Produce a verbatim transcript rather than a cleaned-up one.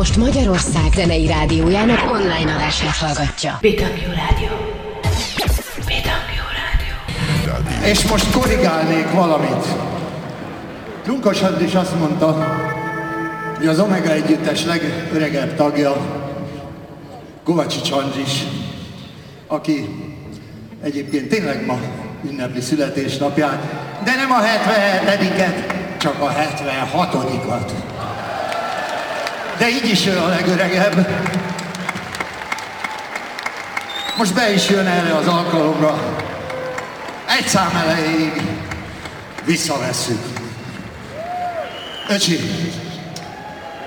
most Magyarország zenei rádiójának online adását hallgatja. Bitangjú Rádió. Bitangjú Rádió. És most korrigálnék valamit. Lunkos Andris azt mondta, hogy az Omega együttes legöregebb tagja Kovacsics Andris, aki egyébként tényleg ma ünnepli születésnapját, de nem a hetvenhetediket, csak a hetvenhatodikat. De így is ő a legöregebb. Most be is jön erre az alkalomra. Egy szám elejéig visszavesszük. Öcsi,